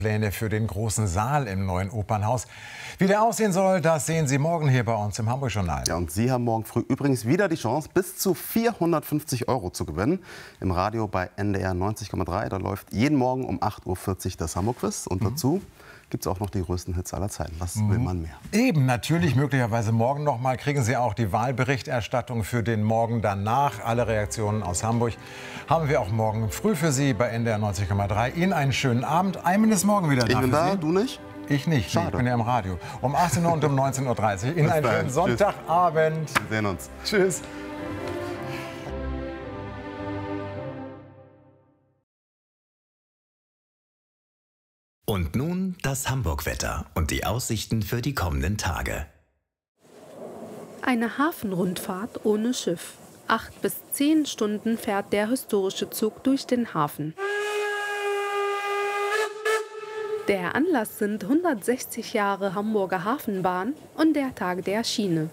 Pläne für den großen Saal im neuen Opernhaus. Wie der aussehen soll, das sehen Sie morgen hier bei uns im Hamburg-Journal. Ja, und Sie haben morgen früh übrigens wieder die Chance, bis zu 450 € zu gewinnen. Im Radio bei NDR 90,3. Da läuft jeden Morgen um 8:40 Uhr das Hamburg-Quiz. Und dazu gibt es auch noch die größten Hits aller Zeiten. Was will man mehr? Eben, natürlich, möglicherweise morgen noch mal kriegen Sie auch die Wahlberichterstattung für den Morgen danach. Alle Reaktionen aus Hamburg haben wir auch morgen früh für Sie bei NDR 90,3. Ihnen einen schönen Abend. Eimen ist morgen wieder da. Ich bin da, du nicht? Ich nicht. Schade. Ich bin ja im Radio. Um 18 Uhr und um 19:30 Uhr. Ihnen einen schönen Sonntagabend. Wir sehen uns. Tschüss. Und nun das Hamburg-Wetter und die Aussichten für die kommenden Tage. Eine Hafenrundfahrt ohne Schiff. 8 bis 10 Stunden fährt der historische Zug durch den Hafen. Der Anlass sind 160 Jahre Hamburger Hafenbahn und der Tag der Schiene.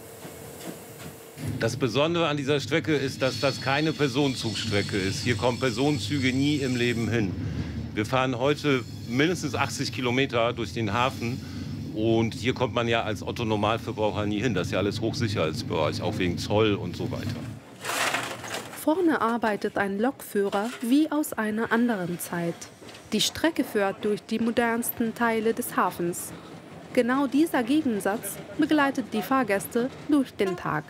Das Besondere an dieser Strecke ist, dass das keine Personenzugstrecke ist. Hier kommen Personenzüge nie im Leben hin. Wir fahren heute mindestens 80 Kilometer durch den Hafen und hier kommt man ja als Otto-Normalverbraucher nie hin. Das ist ja alles Hochsicherheitsbereich, auch wegen Zoll und so weiter. Vorne arbeitet ein Lokführer wie aus einer anderen Zeit. Die Strecke führt durch die modernsten Teile des Hafens. Genau dieser Gegensatz begleitet die Fahrgäste durch den Tag.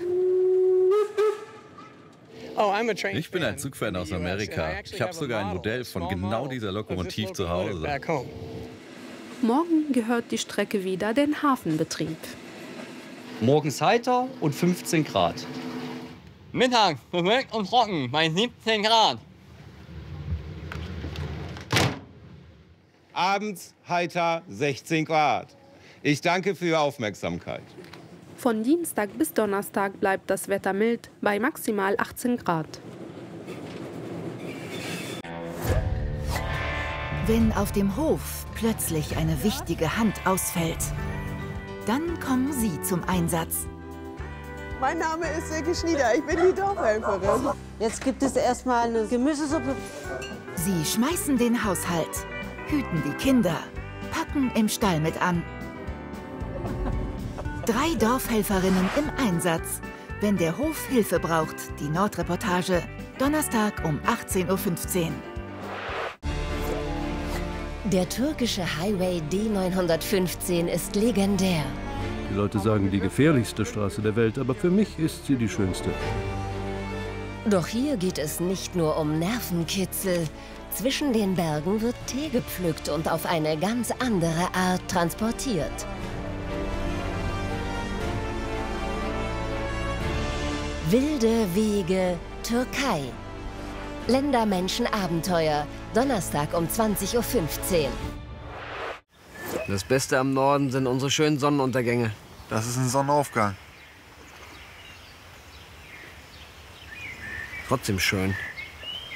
Ich bin ein Zugfan aus Amerika. Ich habe sogar ein Modell von genau dieser Lokomotive zu Hause. Morgen gehört die Strecke wieder dem Hafenbetrieb. Morgens heiter und 15 Grad. Mittag bewölkt und trocken bei 17 Grad. Abends heiter 16 Grad. Ich danke für Ihre Aufmerksamkeit. Von Dienstag bis Donnerstag bleibt das Wetter mild bei maximal 18 Grad. Wenn auf dem Hof plötzlich eine wichtige Hand ausfällt, dann kommen Sie zum Einsatz. Mein Name ist Silke Schnieder, ich bin die Dorfhelferin. Jetzt gibt es erstmal eine Gemüsesuppe. Sie schmeißen den Haushalt, hüten die Kinder, packen im Stall mit an. 3 Dorfhelferinnen im Einsatz, wenn der Hof Hilfe braucht. Die Nordreportage, Donnerstag um 18:15 Uhr. Der türkische Highway D915 ist legendär. Die Leute sagen, die gefährlichste Straße der Welt, aber für mich ist sie die schönste. Doch hier geht es nicht nur um Nervenkitzel. Zwischen den Bergen wird Tee gepflückt und auf eine ganz andere Art transportiert. Wilde Wege, Türkei. Ländermenschen-Abenteuer, Donnerstag um 20:15 Uhr. Das Beste am Norden sind unsere schönen Sonnenuntergänge. Das ist ein Sonnenaufgang. Trotzdem schön.